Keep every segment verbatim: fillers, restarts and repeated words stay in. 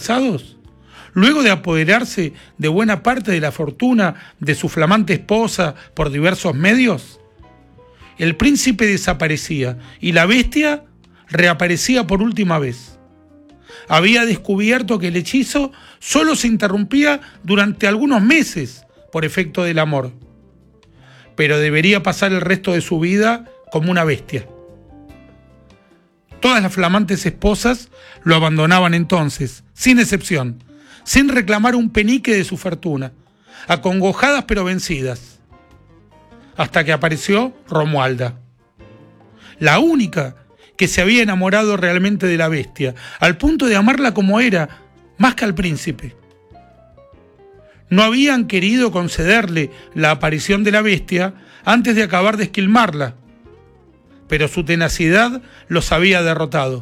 casados, luego de apoderarse de buena parte de la fortuna de su flamante esposa por diversos medios, el príncipe desaparecía y la bestia reaparecía por última vez. Había descubierto que el hechizo solo se interrumpía durante algunos meses por efecto del amor, pero debería pasar el resto de su vida como una bestia. Todas las flamantes esposas lo abandonaban entonces, sin excepción, sin reclamar un penique de su fortuna, acongojadas pero vencidas, hasta que apareció Romualda, la única que se había enamorado realmente de la bestia, al punto de amarla como era, más que al príncipe. No habían querido concederle la aparición de la bestia antes de acabar de esquilmarla, pero su tenacidad los había derrotado.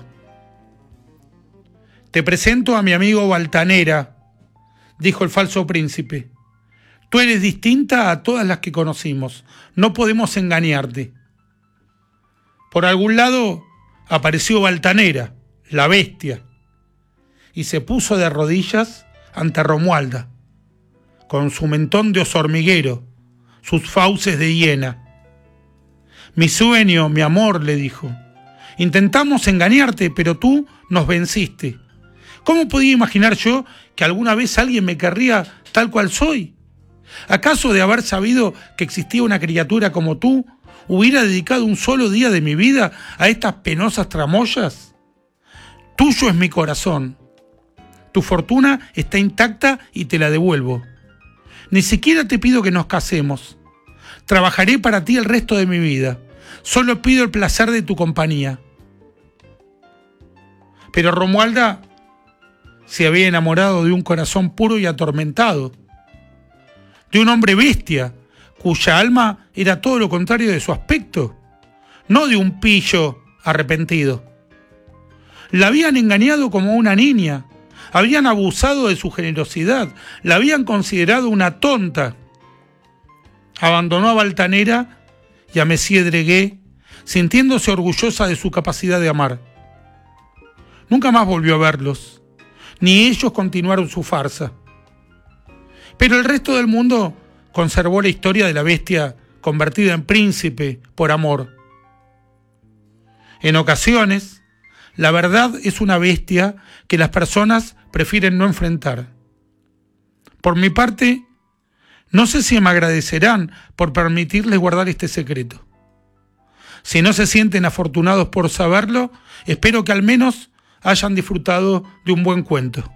«Te presento a mi amigo Baltanera», dijo el falso príncipe. «Tú eres distinta a todas las que conocimos. No podemos engañarte». Por algún lado apareció Baltanera, la bestia, y se puso de rodillas ante Romualda, con su mentón de oso hormiguero, sus fauces de hiena. «Mi sueño, mi amor», le dijo. «Intentamos engañarte, pero tú nos venciste. ¿Cómo podía imaginar yo que alguna vez alguien me querría tal cual soy? ¿Acaso de haber sabido que existía una criatura como tú, hubiera dedicado un solo día de mi vida a estas penosas tramoyas? Tuyo es mi corazón. Tu fortuna está intacta y te la devuelvo. Ni siquiera te pido que nos casemos. Trabajaré para ti el resto de mi vida. Solo pido el placer de tu compañía». Pero Romualda se había enamorado de un corazón puro y atormentado, de un hombre bestia, cuya alma era todo lo contrario de su aspecto, no de un pillo arrepentido. La habían engañado como una niña, habían abusado de su generosidad, la habían considerado una tonta. Abandonó a Baltanera y a Monsieur Dreguet, sintiéndose orgullosa de su capacidad de amar. Nunca más volvió a verlos, ni ellos continuaron su farsa. Pero el resto del mundo conservó la historia de la bestia convertida en príncipe por amor. En ocasiones, la verdad es una bestia que las personas prefieren no enfrentar. Por mi parte, no sé si me agradecerán por permitirles guardar este secreto. Si no se sienten afortunados por saberlo, espero que al menos hayan disfrutado de un buen cuento.